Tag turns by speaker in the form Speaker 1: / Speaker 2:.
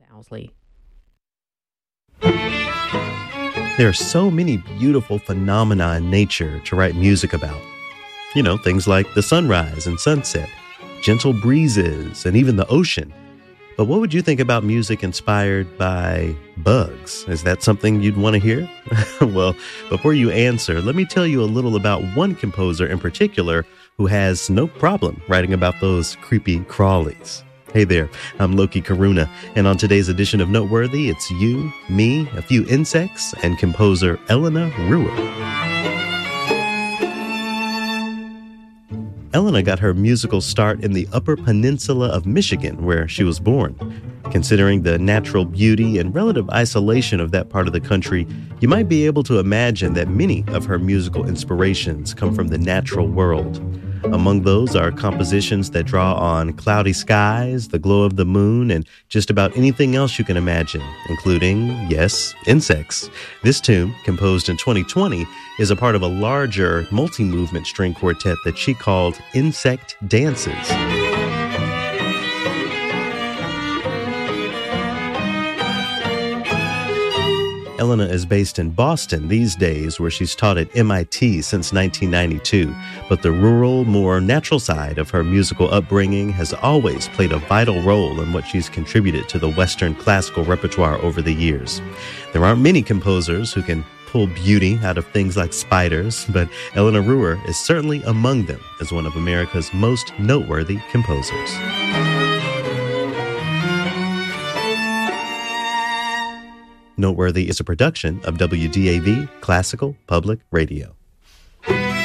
Speaker 1: Owsley.
Speaker 2: There are so many beautiful phenomena in nature to write music about. You know, things like the sunrise and sunset, gentle breezes, and even the ocean. But what would you think about music inspired by bugs? Is that something you'd want to hear? Well, before you answer, let me tell you a little about one composer in particular who has no problem writing about those creepy crawlies. Hey there, I'm Loki Karuna, and on today's edition of Noteworthy, it's you, me, a few insects, and composer Elena Ruhr. Elena got her musical start in the Upper Peninsula of Michigan, where she was born. Considering the natural beauty and relative isolation of that part of the country, you might be able to imagine that many of her musical inspirations come from the natural world. Among those are compositions that draw on cloudy skies, the glow of the moon, and just about anything else you can imagine, including, yes, insects. This tune, composed in 2020, is a part of a larger multi-movement string quartet that she called Insect Dances. Elena is based in Boston these days, where she's taught at MIT since 1992. But the rural, more natural side of her musical upbringing has always played a vital role in what she's contributed to the Western classical repertoire over the years. There aren't many composers who can pull beauty out of things like spiders, but Elena Ruhr is certainly among them as one of America's most noteworthy composers. Noteworthy is a production of WDAV Classical Public Radio.